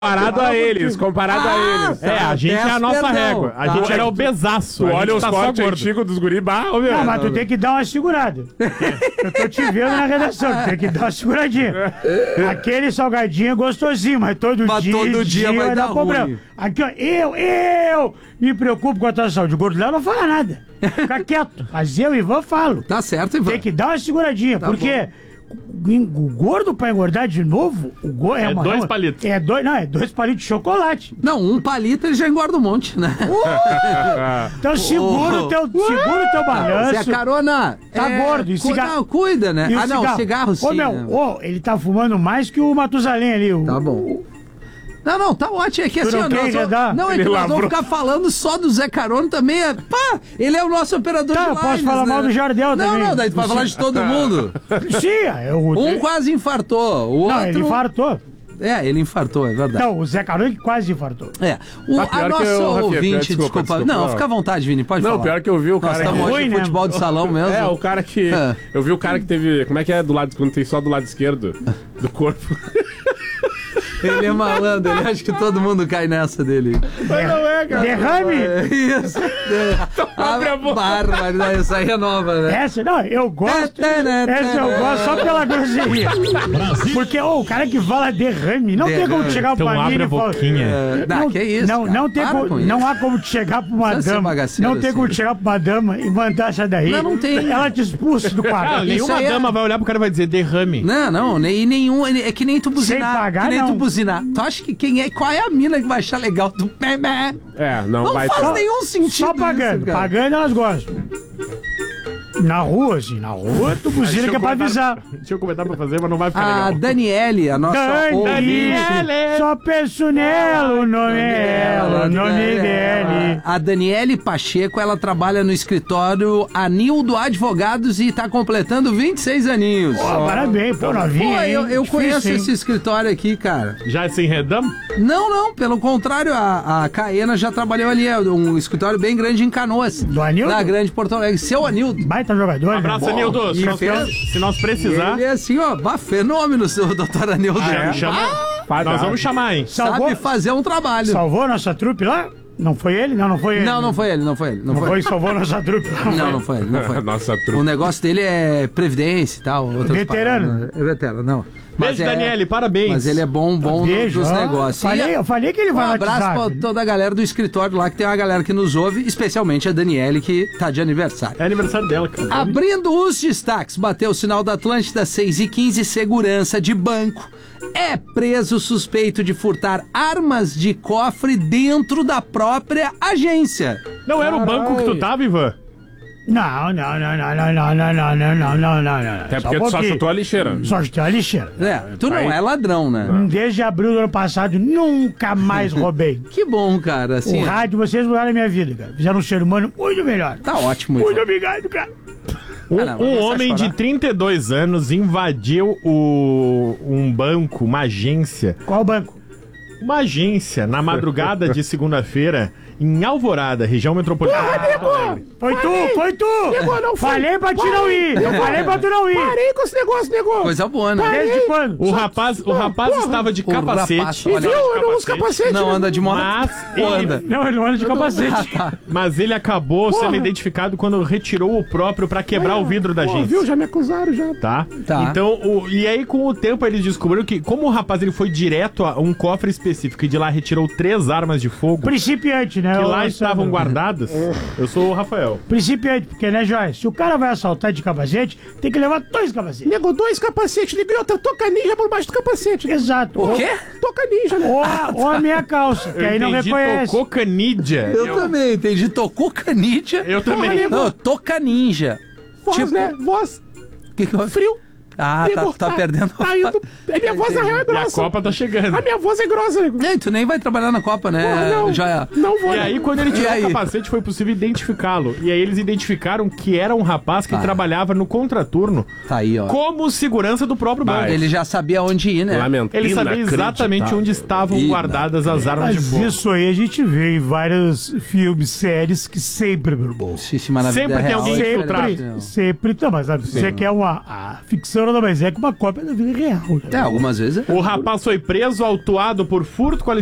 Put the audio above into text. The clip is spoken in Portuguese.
Comparado a eles. A gente é a nossa régua. A gente era obesaço. Tu olha os cortes gordo. antigos dos guri, meu. Não, mas tu tem que dar uma segurada. Eu tô te vendo na redação, tu tem que dar uma seguradinha. Aquele salgadinho é gostosinho, mas todo dia vai dar problema. ruim. Aqui, ó, eu me preocupo com a tua saúde. O gordo Léo não fala nada. Fica quieto. Mas eu, Ivan, falo. Tá certo, Ivan. Tem que dar uma seguradinha, porque o gordo pra engordar de novo, É 2 palitos. É 2 palitos de chocolate. Não, um palito ele já engorda um monte, né? Então segura o teu balanço. Zé Carona, Tá gordo. E cigarro. Não, cuida, né? E o cigarro sim. Ô, meu, né? ele tá fumando mais que o Matusalém ali. Tá bom. Não, tá ótimo. É que assim, não quer enredar? nós vamos ficar falando só do Zé Carona também. Ele é o nosso operador de Tá, lives, posso falar mal do Jardel também. Não, daí tu vai falar de todo mundo. Sim, Um quase infartou, o outro... Não, ele infartou. Ele infartou, é verdade. Não, o Zé Carona que quase infartou. A nossa ouvinte, desculpa. Não, fica à vontade, Vini, pode falar. Não, pior que eu vi o cara... Nós estamos hoje em futebol de salão mesmo. o cara que... Eu vi o cara que teve... Como é que é do lado... Quando tem só do lado esquerdo do corpo? Ele é malandro, ele acha que todo mundo cai nessa dele. Mas não é, cara. Derrame? Isso. Abre a boca. Bárbara, essa aí é nova, né? Essa, não, eu gosto. Essa eu gosto só pela grosseria. Porque o cara que fala derrame, não tem como chegar Então pra mim abre a e falar... boquinha. Que isso, Não há como te chegar pra uma dama. Não tem como te chegar pra uma dama e mandar essa daí. Não tem. Ela te expulsa do quarto. Nenhuma dama vai olhar pro cara e vai dizer derrame. Não, e nenhum. É que nem tu buzinar. Sem pagar, que nem não. tu buzinar. Tu acha que qual é a mina que vai achar legal tu Não vai... faz nenhum sentido. Só pagando. Isso, Pagando elas gostam. Na rua, tu buzina que é pra avisar. Deixa eu comentar pra fazer, mas não vai ficar A legal. Daniele, a nossa Daniele! Só penso nela, o nome é ela, o nome dele. A Daniele Pacheco, ela trabalha no escritório Anildo Advogados e tá completando 26 aninhos. Parabéns, novinha. Eu conheço hein? esse escritório aqui, cara. Já se enredamos? Não, pelo contrário, a Caena já trabalhou ali, é um escritório bem grande em Canoas. Do Anildo? Na Grande Porto Alegre. Seu Anildo. Baita jogador, Abraço, né? Anildo. Se nós precisar... Ele é assim, fenômeno, seu doutor Anildo. Nós vamos chamar, hein? Sabe fazer um trabalho. Salvou nossa trupe lá? Não foi ele? Não foi ele. Não foi ele. Não foi, salvou nossa trupe. Não foi ele. Nossa trupe. O negócio dele é previdência e tal. Veterano? É veterano, não. Beijo, Daniele, parabéns. Mas ele é bom Beijo, nos negócios. Eu falei que ele vai Um abraço pra toda a galera do escritório lá, que tem uma galera que nos ouve, especialmente a Daniele, que tá de aniversário. É aniversário dela, cara. Abrindo os destaques, bateu o sinal da Atlântida, 6h15, segurança de banco. É preso suspeito de furtar armas de cofre dentro da própria agência. Não era o banco que tu tava, Ivan? Não. Até porque tu só chutou a lixeira. Só chutou a lixeira. Tu não é ladrão, né? Desde abril do ano passado, nunca mais roubei. Que bom, cara. Assim, O rádio, vocês mudaram a minha vida, cara. Fizeram um ser humano muito melhor. tá ótimo. Muito Ivan. obrigado, cara. Um homem de 32 anos invadiu um banco, uma agência. Qual banco? Uma agência na madrugada de segunda-feira em Alvorada, região metropolitana. Foi tu! Negou, não foi. Falei pra ti não ir! Eu falei pra tu não ir! Parei com esse negócio, negou. Coisa boa, né? Desde quando? O rapaz estava de capacete. rapaz, olha, Eu não uso capacete. Não anda de moto. Mas anda. Não, ele não anda de capacete. Mas ele acabou sendo identificado quando retirou o próprio pra quebrar o vidro da agência. Viu? Já me acusaram, já. Tá? Tá. Então, e aí com o tempo eles descobriram que, como o rapaz ele foi direto a um cofre específico e de lá retirou 3 armas de fogo Principiante, né? que lá Ô, estavam Sandro? guardadas, eu sou o Rafael. Principiante, porque, né, Joyce? Se o cara vai assaltar de capacete, tem que levar 2 capacetes. Negou 2 capacetes, ligou outra toca ninja por baixo do capacete. Exato. O quê? Toca ninja, né? Ou a minha calça, que aí não reconhece. Tocou canídia. Eu também entendi. Tocou canídia. Eu também. Não, toca ninja. Voz, né? Voz. Que Frio. Ah, Nego, tá perdendo. Tá indo. Minha voz na real é E a grossa. Copa tá chegando. A minha voz é grossa, nego. Ei, tu nem vai trabalhar na Copa, né? Porra, não. Já Não vou. E aí, quando ele E tirou aí? o capacete, foi possível identificá-lo. E aí, eles identificaram que era um rapaz que trabalhava no contraturno tá aí, ó. como segurança do próprio banco. Ele já sabia onde ir, né? Lamento. Ele sabia exatamente onde estavam guardadas as armas de Mas fogo. isso aí a gente vê em vários filmes, séries, que sempre, meu irmão. Sempre Sempre tem alguém Sempre, infiltrado. sempre. Então, mas sabe, você quer a ficção nada mais é que uma cópia da vida real. Né? Algumas vezes é. O rapaz foi preso, autuado por furto